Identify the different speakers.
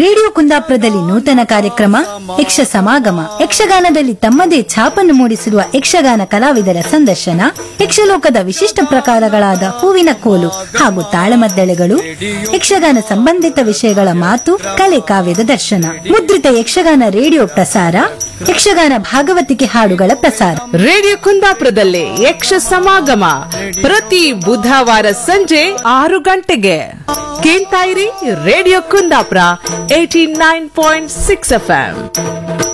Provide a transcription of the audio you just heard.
Speaker 1: Radio ಕುಂದಾಪುರದಲ್ಲಿ ನೂತನ ಕಾರ್ಯಕ್ರಮ ಯಕ್ಷ ಸಮಾಗಮ ಯಕ್ಷಗಾನದಲ್ಲಿ ತಮ್ಮದೇ ಛಾಪನ್ನು ಮೂಡಿಸಿರುವ ಯಕ್ಷಗಾನ ಕಲಾವಿದರ ಸಂದರ್ಶನ ಯಕ್ಷಲೋಕದ ವಿಶಿಷ್ಟ ಪ್ರಕಾರಗಳಾದ ಹೂವಿನ ಕೋಲು ಹಾಗೂ ತಾಳಮದ್ದಳೆಗಳು ಯಕ್ಷಗಾನ ಸಂಬಂಧಿತ ವಿಷಯಗಳ ಮಾತು ಕಲೆ ಕಾವ್ಯದ ದರ್ಶನ ಮುದ್ರಿತ ಯಕ್ಷಗಾನ ರೇಡಿಯೋ ಪ್ರಸಾರ ಯಕ್ಷಗಾನ ಭಾಗವತಿಕೆ ಹಾಡುಗಳ ಪ್ರಸಾರ
Speaker 2: ರೇಡಿಯೋ ಕುಂದಾಪುರದಲ್ಲಿ ಯಕ್ಷ ಸಮಾಗಮ ಪ್ರತಿ ಬುಧವಾರ ಸಂಜೆ 6 ಗಂಟೆಗೆ ಕೇಳ್ತಾ ಇರಿ ರೇಡಿಯೋ ಕುಂದಾಪುರ 89.6 FM.